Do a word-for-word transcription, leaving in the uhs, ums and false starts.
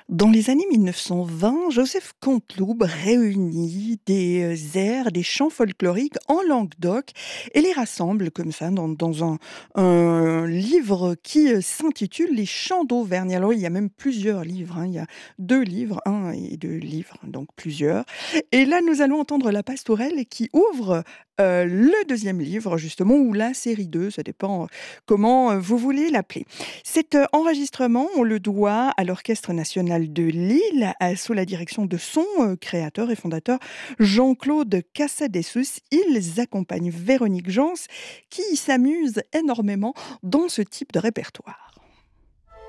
Dans les années mille neuf cent vingt, Joseph Canteloube réunit des euh, airs, des chants folkloriques en Languedoc et les rassemble comme ça dans, dans un, un livre qui euh, s'intitule Les Chants d'Auvergne. Alors il y a même plusieurs livres, hein. Il y a deux livres, un et deux livres, donc plusieurs. Et là nous allons entendre la pastourelle qui ouvre euh, le deuxième livre justement, ou la série deux, ça dépend euh, comment euh, vous voulez l'appeler. Cet euh, enregistrement, on le doit à l'Orchestre national de Lille, à- sous la direction de son euh, créateur et fondateur Jean-Claude Casadessus. Ils accompagnent Véronique Jans, qui s'amuse énormément dans ce type de répertoire.